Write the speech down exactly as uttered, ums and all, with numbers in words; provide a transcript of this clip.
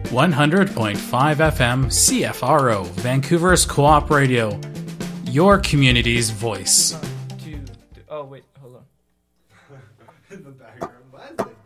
one hundred point five F M C F R O, Vancouver's Co-op Radio, your community's voice. One, two, th- oh wait, hold on. In the background. Why is it